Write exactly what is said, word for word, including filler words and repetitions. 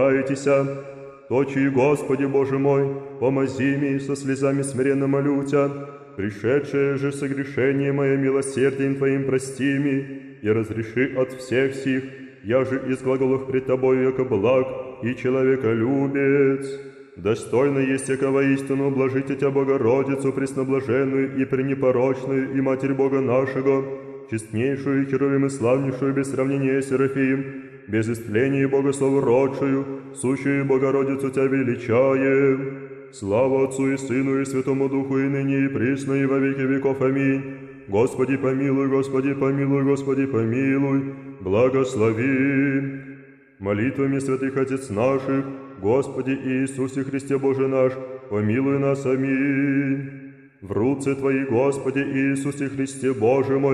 Кайтеся, точи, Господи Боже мой, помози ми, со слезами смиренно молю Тя, пришедшее же согрешение мое милосердием Твоим прости ми, и разреши от всех сих, я же из глаголов пред Тобою, яко благ и человеколюбец. Достойно есть, яко воистину блажите Тя Богородицу, пресноблаженную и пренепорочную, и Матерь Бога нашего, честнейшую, херувим и славнейшую, без сравнения Серафим, без истления Богослову родшую, сущую Богородицу Тя величаем. Слава Отцу и Сыну и Святому Духу, и ныне, и присно, и во веки веков. Аминь. Господи помилуй, Господи помилуй, Господи помилуй, благослови. Молитвами святых Отец наших, Господи Иисусе Христе Боже наш, помилуй нас. Аминь. В руце Твои, Господи Иисусе Христе Боже мой,